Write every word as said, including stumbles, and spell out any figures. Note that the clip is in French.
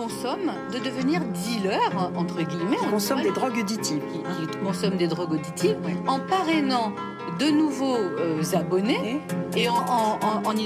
consomment de devenir dealers, entre guillemets. Qui consomment des drogues auditives. Qui, qui consomment des drogues auditives, ouais. En parrainant de nouveaux euh, abonnés et, et en, en, en, en